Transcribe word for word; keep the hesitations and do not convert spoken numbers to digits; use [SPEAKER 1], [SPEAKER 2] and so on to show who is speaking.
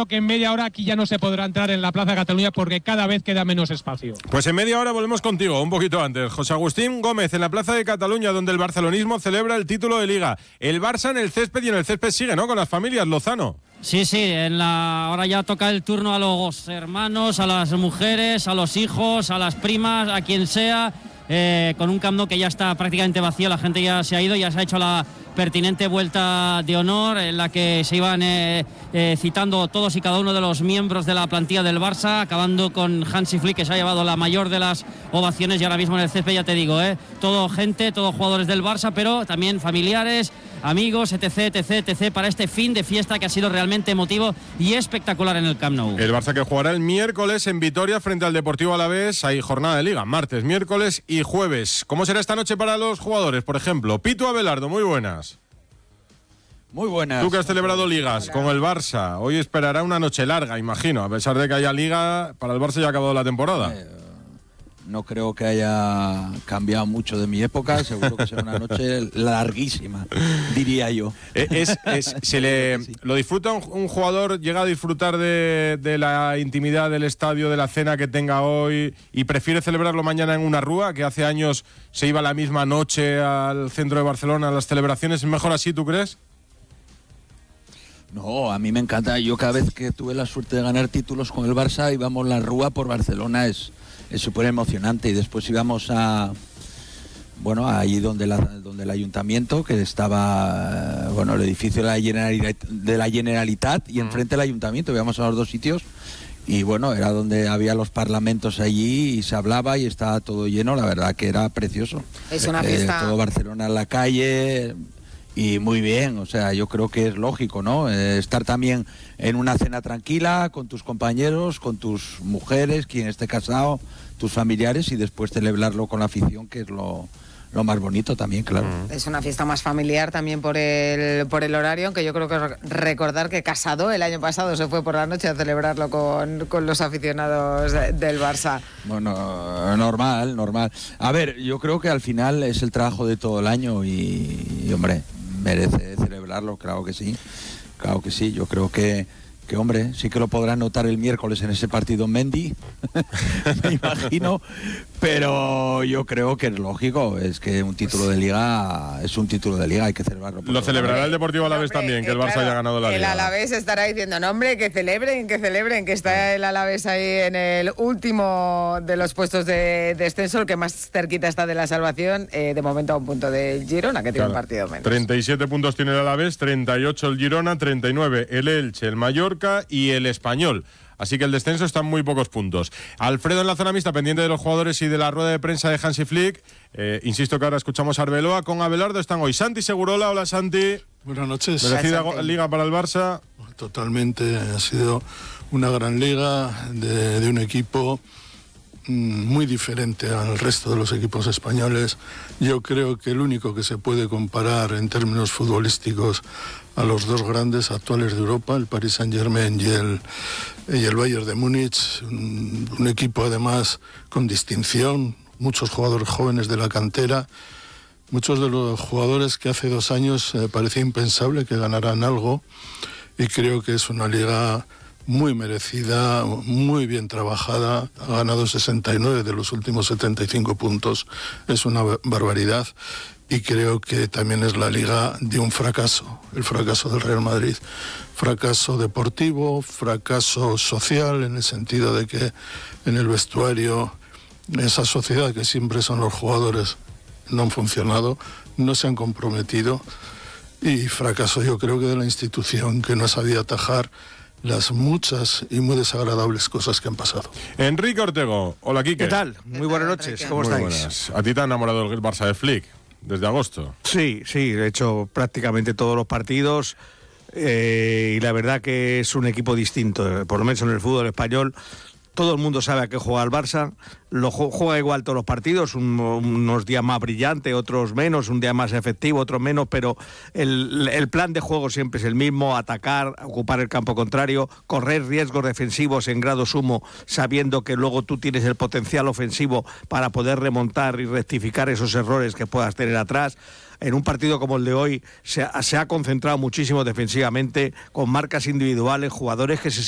[SPEAKER 1] claro que en media hora aquí ya no se podrá entrar en la Plaza de Cataluña porque cada vez queda menos espacio.
[SPEAKER 2] Pues en media hora volvemos contigo, un poquito antes. José Agustín Gómez, en la Plaza de Cataluña, donde el barcelonismo celebra el título de Liga. El Barça en el césped y en el césped sigue, ¿no? Con las familias, Lozano.
[SPEAKER 3] Sí, sí, en la... ahora ya toca el turno a los hermanos, a las mujeres, a los hijos, a las primas, a quien sea, eh, con un Camp Nou que ya está prácticamente vacío, la gente ya se ha ido, ya se ha hecho la pertinente vuelta de honor en la que se iban eh, eh, citando todos y cada uno de los miembros de la plantilla del Barça, acabando con Hansi Flick, que se ha llevado la mayor de las ovaciones, y ahora mismo en el césped, ya te digo, eh, todo gente, todos jugadores del Barça, pero también familiares, amigos, etc, etc, etc, para este fin de fiesta que ha sido realmente emotivo y espectacular en el Camp Nou.
[SPEAKER 2] El Barça que jugará el miércoles en Vitoria frente al Deportivo Alavés. Hay jornada de Liga, martes, miércoles y jueves. ¿Cómo será esta noche para los jugadores, por ejemplo? Pitu Abelardo, muy buenas.
[SPEAKER 4] Muy buenas.
[SPEAKER 2] Tú que has celebrado ligas con el Barça, hoy esperará una noche larga, imagino, a pesar de que haya liga, para el Barça ya ha acabado la temporada.
[SPEAKER 4] Eh, no creo que haya cambiado mucho de mi época, seguro que será una noche larguísima, diría yo.
[SPEAKER 2] Es, es, se le, ¿Lo disfruta un, un jugador, llega a disfrutar de, de la intimidad del estadio, de la cena que tenga hoy, y prefiere celebrarlo mañana en una rúa, que hace años se iba la misma noche al centro de Barcelona a las celebraciones? ¿Es mejor así, tú crees?
[SPEAKER 4] No, a mí me encanta. Yo cada vez que tuve la suerte de ganar títulos con el Barça, íbamos la rúa por Barcelona, es es súper emocionante. Y después íbamos a, bueno, allí donde, la, donde el ayuntamiento, que estaba, bueno, el edificio de la Generalitat, de la Generalitat y enfrente del ayuntamiento, íbamos a los dos sitios. Y bueno, era donde había los parlamentos allí y se hablaba y estaba todo lleno, la verdad que era precioso.
[SPEAKER 5] Es una fiesta.
[SPEAKER 4] Eh, todo Barcelona en la calle. Y muy bien, o sea, yo creo que es lógico, ¿no? Eh, estar también en una cena tranquila con tus compañeros, con tus mujeres, quien esté casado, tus familiares, y después celebrarlo con la afición, que es lo, lo más bonito también, claro.
[SPEAKER 5] Es una fiesta más familiar también por el por el horario, aunque yo creo que recordar que Casado el año pasado se fue por la noche a celebrarlo con, con los aficionados del Barça.
[SPEAKER 4] Bueno, normal, normal. A ver, yo creo que al final es el trabajo de todo el año y, y hombre, merece celebrarlo, claro que sí, claro que sí. Yo creo que, que hombre, sí que lo podrán notar el miércoles en ese partido Mendy, me imagino, pero yo creo que es lógico, es que un título de Liga es un título de Liga, hay que celebrarlo.
[SPEAKER 2] Lo celebrará hombre, el Deportivo Alavés hombre, también, que el Barça claro, haya ganado la
[SPEAKER 5] el
[SPEAKER 2] Liga.
[SPEAKER 5] El Alavés estará diciendo, no hombre, que celebren, que celebren, que está el Alavés ahí en el último de los puestos de descenso, el que más cerquita está de la salvación, eh, de momento a un punto del Girona, que tiene claro, un partido menos.
[SPEAKER 2] treinta y siete puntos tiene el Alavés, treinta y ocho el Girona, treinta y nueve el Elche, el Mallorca y el Español. Así que el descenso está en muy pocos puntos. Alfredo en la zona mixta, pendiente de los jugadores y de la rueda de prensa de Hansi Flick. Eh, insisto que ahora escuchamos a Arbeloa. Con Abelardo están hoy Santi Segurola. Hola, Santi.
[SPEAKER 6] Buenas noches.
[SPEAKER 2] Merecida liga para el Barça.
[SPEAKER 6] Totalmente. Ha sido una gran liga de, de un equipo mmm, muy diferente al resto de los equipos españoles. Yo creo que el único que se puede comparar en términos futbolísticos a los dos grandes actuales de Europa, el Paris Saint-Germain y el, y el Bayern de Múnich, un, un equipo además con distinción, muchos jugadores jóvenes de la cantera, muchos de los jugadores que hace dos años eh, parecía impensable que ganaran algo, y creo que es una liga muy merecida, muy bien trabajada. Ha ganado sesenta y nueve de los últimos setenta y cinco puntos, es una barbaridad. Y creo que también es la liga de un fracaso, el fracaso del Real Madrid. Fracaso deportivo, fracaso social, en el sentido de que en el vestuario, esa sociedad que siempre son los jugadores, no han funcionado, no se han comprometido. Y fracaso yo creo que de la institución, que no sabía atajar las muchas y muy desagradables cosas que han pasado.
[SPEAKER 2] Enrique Ortego, hola Quique.
[SPEAKER 7] ¿Qué tal? Muy buenas noches, ¿cómo
[SPEAKER 2] muy
[SPEAKER 7] estáis?
[SPEAKER 2] Buenas. ¿A ti te ha enamorado el Barça de Flick desde agosto?
[SPEAKER 7] Sí, sí, he hecho prácticamente todos los partidos eh, y la verdad que es un equipo distinto, por lo menos en el fútbol español. Todo el mundo sabe a qué juega el Barça, lo juega igual todos los partidos, un, unos días más brillante, otros menos, un día más efectivo, otros menos, pero el, el plan de juego siempre es el mismo: atacar, ocupar el campo contrario, correr riesgos defensivos en grado sumo, sabiendo que luego tú tienes el potencial ofensivo para poder remontar y rectificar esos errores que puedas tener atrás. En un partido como el de hoy se ha, se ha concentrado muchísimo defensivamente, con marcas individuales, jugadores que se